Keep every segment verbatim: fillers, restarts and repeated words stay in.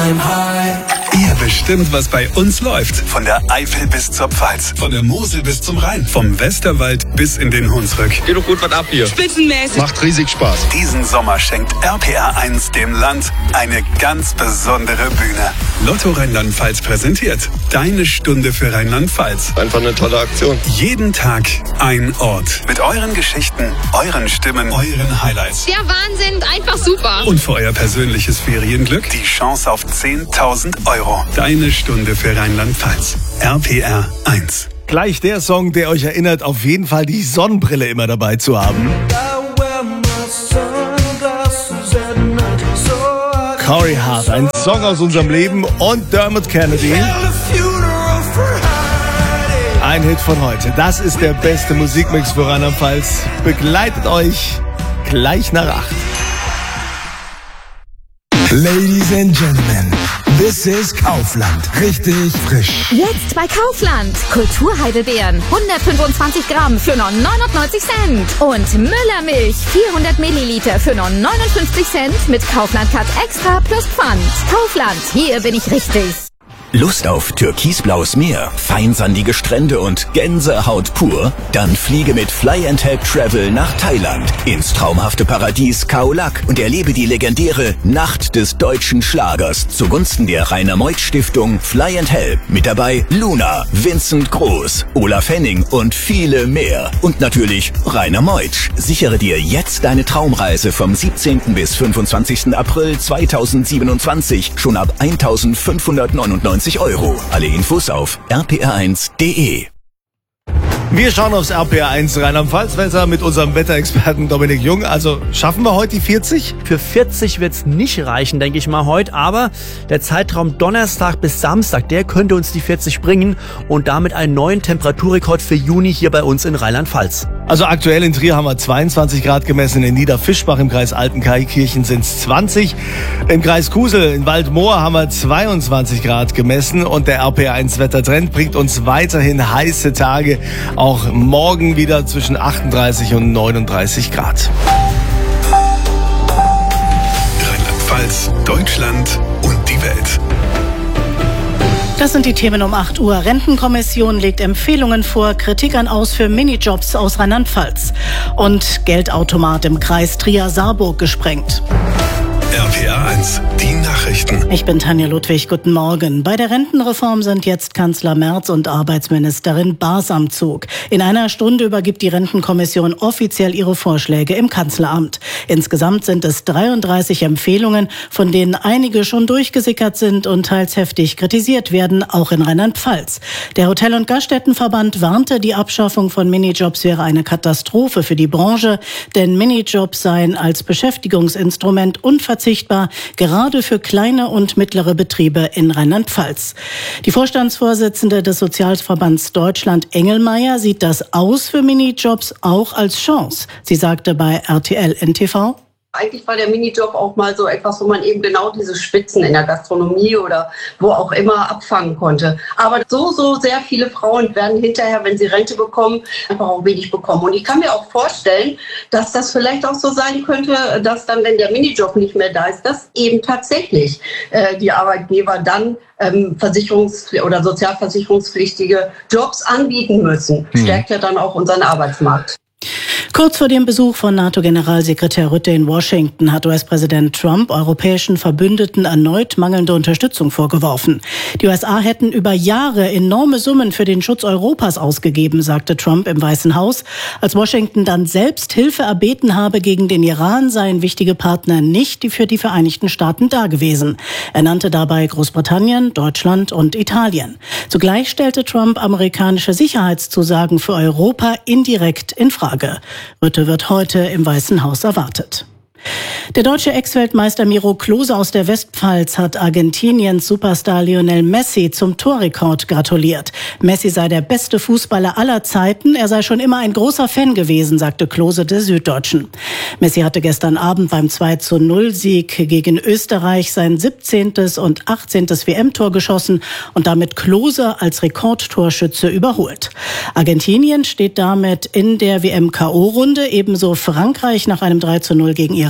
Ihr bestimmt, was bei uns läuft. Von der Eifel bis zur Pfalz. Von der Mosel bis zum Rhein. Vom Westerwald bis in den Hunsrück. Geht doch gut was ab hier. Spitzenmäßig. Macht riesig Spaß. Diesen Sommer schenkt R P R eins dem Land eine ganz besondere Bühne. Lotto Rheinland-Pfalz präsentiert Deine Stunde für Rheinland-Pfalz. Einfach eine tolle Aktion. Jeden Tag ein Ort. Mit euren Geschichten, euren Stimmen, euren Highlights. Der Wahnsinn, einfach super. Und für euer persönliches Ferienglück die Chance auf zehntausend Euro. Deine Stunde für Rheinland-Pfalz. R P R eins. Gleich der Song, der euch erinnert, auf jeden Fall die Sonnenbrille immer dabei zu haben. Corey Hart, ein Song aus unserem Leben, und Dermot Kennedy. Ein Hit von heute. Das ist der beste Musikmix für Rheinland-Pfalz. Begleitet euch gleich nach acht. Ladies and Gentlemen, this is Kaufland. Richtig frisch. Jetzt bei Kaufland. Kulturheidelbeeren, hundertfünfundzwanzig Gramm für nur neunundneunzig Cent. Und Müllermilch, vierhundert Milliliter für nur neunundfünfzig Cent mit Kaufland Cut Extra plus Pfand. Kaufland, hier bin ich richtig. Lust auf türkisblaues Meer, feinsandige Strände und Gänsehaut pur? Dann fliege mit Fly and Help Travel nach Thailand ins traumhafte Paradies Khao Lak und erlebe die legendäre Nacht des deutschen Schlagers zugunsten der Rainer Meuth Stiftung Fly and Help. Mit dabei Luna, Vincent Groß, Olaf Henning und viele mehr. Und natürlich Rainer Meuth. Sichere dir jetzt deine Traumreise vom siebzehnten bis fünfundzwanzigsten April zweitausendsiebenundzwanzig schon ab eintausendfünfhundertneunundneunzig Euro. Alle Infos auf r p r eins punkt d e. Wir schauen aufs R P R eins Rheinland-Pfalz-Wetter mit unserem Wetterexperten Dominik Jung. Also schaffen wir heute die vierzig? Für vierzig wird's nicht reichen, denke ich mal heute. Aber der Zeitraum Donnerstag bis Samstag, der könnte uns die vierzig bringen und damit einen neuen Temperaturrekord für Juni hier bei uns in Rheinland-Pfalz. Also aktuell in Trier haben wir zweiundzwanzig Grad gemessen, in Niederfischbach im Kreis Altenkirchen sind es zwanzig. Im Kreis Kusel in Waldmoor haben wir zweiundzwanzig Grad gemessen und der R P R eins Wettertrend bringt uns weiterhin heiße Tage. Auch morgen wieder zwischen achtunddreißig und neununddreißig Grad. Rheinland-Pfalz, Deutschland und die Welt. Das sind die Themen um acht Uhr. Rentenkommission legt Empfehlungen vor, Kritik an Aus für Minijobs aus Rheinland-Pfalz. Und Geldautomat im Kreis Trier-Saarburg gesprengt. R P R eins, die Nachrichten. Ich bin Tanja Ludwig, guten Morgen. Bei der Rentenreform sind jetzt Kanzler Merz und Arbeitsministerin Baas am Zug. In einer Stunde übergibt die Rentenkommission offiziell ihre Vorschläge im Kanzleramt. Insgesamt sind es dreiunddreißig Empfehlungen, von denen einige schon durchgesickert sind und teils heftig kritisiert werden, auch in Rheinland-Pfalz. Der Hotel- und Gaststättenverband warnte, die Abschaffung von Minijobs wäre eine Katastrophe für die Branche, denn Minijobs seien als Beschäftigungsinstrument unverzichtbar, gerade für kleine und mittlere Betriebe in Rheinland-Pfalz. Die Vorstandsvorsitzende des Sozialverbands Deutschland, Engelmeier, sieht das Aus für Minijobs auch als Chance. Sie sagte bei R T L N T V: Eigentlich war der Minijob auch mal so etwas, wo man eben genau diese Spitzen in der Gastronomie oder wo auch immer abfangen konnte. Aber so, so sehr viele Frauen werden hinterher, wenn sie Rente bekommen, einfach auch wenig bekommen. Und ich kann mir auch vorstellen, dass das vielleicht auch so sein könnte, dass dann, wenn der Minijob nicht mehr da ist, dass eben tatsächlich äh, die Arbeitgeber dann ähm, versicherungs- oder sozialversicherungspflichtige Jobs anbieten müssen. Hm. Stärkt ja dann auch unseren Arbeitsmarkt. Kurz vor dem Besuch von NATO-Generalsekretär Rutte in Washington hat U S-Präsident Trump europäischen Verbündeten erneut mangelnde Unterstützung vorgeworfen. Die U S A hätten über Jahre enorme Summen für den Schutz Europas ausgegeben, sagte Trump im Weißen Haus. Als Washington dann selbst Hilfe erbeten habe gegen den Iran, seien wichtige Partner nicht für die Vereinigten Staaten dagewesen. Er nannte dabei Großbritannien, Deutschland und Italien. Zugleich stellte Trump amerikanische Sicherheitszusagen für Europa indirekt in Frage. Rutte wird heute im Weißen Haus erwartet. Der deutsche Ex-Weltmeister Miro Klose aus der Westpfalz hat Argentiniens Superstar Lionel Messi zum Torrekord gratuliert. Messi sei der beste Fußballer aller Zeiten. Er sei schon immer ein großer Fan gewesen, sagte Klose der Süddeutschen. Messi hatte gestern Abend beim zwei zu null Sieg gegen Österreich sein siebzehntes und achtzehntes W M-Tor geschossen und damit Klose als Rekordtorschütze überholt. Argentinien steht damit in der W M-K O-Runde, ebenso Frankreich nach einem drei zu null gegen Iran.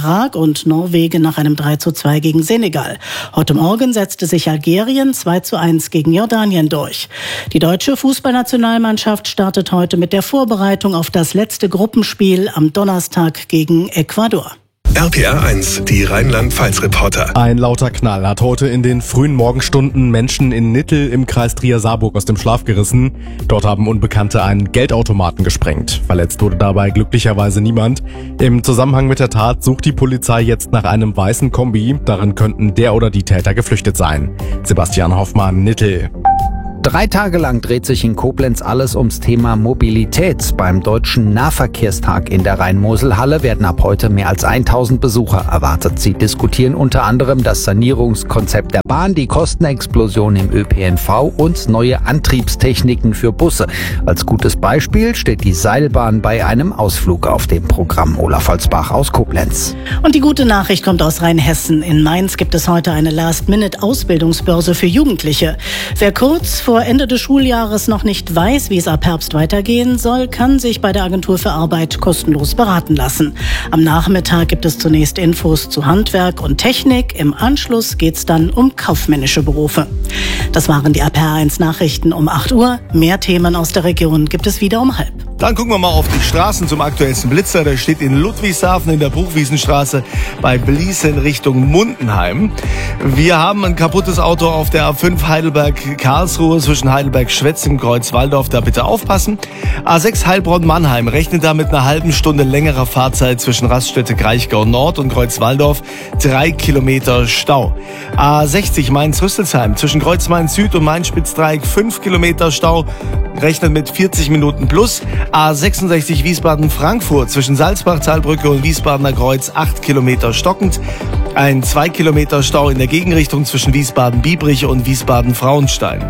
Irak und Norwegen nach einem drei zu zwei gegen Senegal. Heute Morgen setzte sich Algerien zwei zu eins gegen Jordanien durch. Die deutsche Fußballnationalmannschaft startet heute mit der Vorbereitung auf das letzte Gruppenspiel am Donnerstag gegen Ecuador. R P R eins, die Rheinland-Pfalz-Reporter. Ein lauter Knall hat heute in den frühen Morgenstunden Menschen in Nittel im Kreis Trier-Saarburg aus dem Schlaf gerissen. Dort haben Unbekannte einen Geldautomaten gesprengt. Verletzt wurde dabei glücklicherweise niemand. Im Zusammenhang mit der Tat sucht die Polizei jetzt nach einem weißen Kombi. Darin könnten der oder die Täter geflüchtet sein. Sebastian Hoffmann, Nittel. Drei Tage lang dreht sich in Koblenz alles ums Thema Mobilität. Beim Deutschen Nahverkehrstag in der Rhein-Mosel-Halle werden ab heute mehr als tausend Besucher erwartet. Sie diskutieren unter anderem das Sanierungskonzept der Bahn, die Kostenexplosion im Ö P N V und neue Antriebstechniken für Busse. Als gutes Beispiel steht die Seilbahn bei einem Ausflug auf dem Programm. Olaf Holzbach aus Koblenz. Und die gute Nachricht kommt aus Rheinhessen. In Mainz gibt es heute eine Last-Minute-Ausbildungsbörse für Jugendliche. Wer kurz vor Vor Ende des Schuljahres noch nicht weiß, wie es ab Herbst weitergehen soll, kann sich bei der Agentur für Arbeit kostenlos beraten lassen. Am Nachmittag gibt es zunächst Infos zu Handwerk und Technik. Im Anschluss geht es dann um kaufmännische Berufe. Das waren die R P R eins Nachrichten um acht Uhr. Mehr Themen aus der Region gibt es wieder um halb. Dann gucken wir mal auf die Straßen zum aktuellsten Blitzer. Der steht in Ludwigshafen in der Bruchwiesenstraße bei Bliesen Richtung Mundenheim. Wir haben ein kaputtes Auto auf der A fünf Heidelberg-Karlsruhe zwischen Heidelberg-Schwetzing und Kreuz-Walldorf. Da bitte aufpassen. A sechs Heilbronn-Mannheim rechnet da mit einer halben Stunde längerer Fahrzeit zwischen Raststätte Kraichgau Nord und Kreuz-Walldorf. Drei Kilometer Stau. A sechzig Mainz-Rüsselsheim zwischen Kreuz-Main-Süd und Main-Spitz-Dreieck. Fünf Kilometer Stau. Rechnet mit vierzig Minuten plus. A sechsundsechzig Wiesbaden-Frankfurt zwischen Salzbach-Talbrücke und Wiesbadener Kreuz acht Kilometer stockend. Ein zwei Kilometer Stau in der Gegenrichtung zwischen Wiesbaden-Biebrich und Wiesbaden-Frauenstein.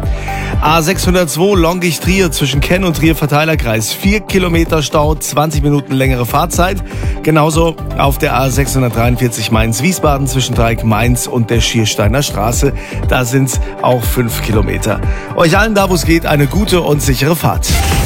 A sechshundertzwei Longisch-Trier zwischen Kenn und Trier-Verteilerkreis. vier Kilometer Stau, zwanzig Minuten längere Fahrzeit. Genauso auf der A sechshundertdreiundvierzig Mainz-Wiesbaden zwischen Dreieck Mainz und der Schiersteiner Straße. Da sind's auch fünf Kilometer. Euch allen da, wo es geht, eine gute und sichere Fahrt.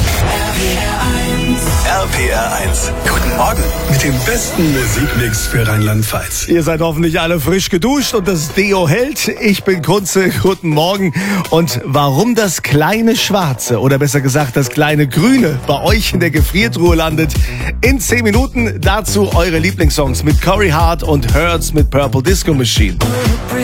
R P R eins. Guten Morgen mit dem besten Musikmix für Rheinland-Pfalz. Ihr seid hoffentlich alle frisch geduscht und das Deo hält. Ich bin Kunze, guten Morgen. Und warum das kleine Schwarze oder besser gesagt das kleine Grüne bei euch in der Gefriertruhe landet, in zehn Minuten dazu eure Lieblingssongs mit Corey Hart und Hurts mit Purple Disco Machine.